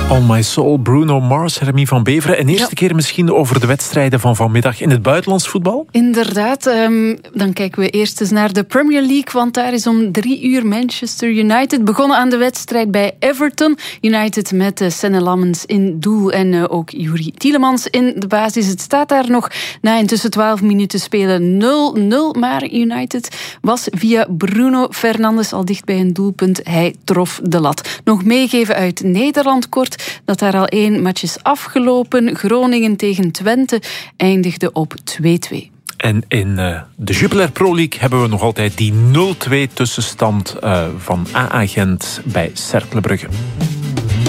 All My Soul, Bruno Mars, Remy van Beveren. En eerste keer misschien over de wedstrijden van vanmiddag in het buitenlands voetbal? Inderdaad. Dan kijken we eerst eens naar de Premier League, want daar is om 3:00 Manchester United begonnen aan de wedstrijd bij Everton. United met Senne Lammens in doel en ook Yuri Tielemans in de basis. Het staat daar nog na intussen 12 minuten spelen 0-0, maar United was via Bruno Fernandes al dicht bij een doelpunt. Hij trof de lat. Nog meegeven uit Nederland kort, dat daar al 1 match is afgelopen. Groningen tegen Twente eindigde op 2-2. En in de Jupiler Pro League hebben we nog altijd die 0-2 tussenstand van AA Gent bij Cercle Brugge.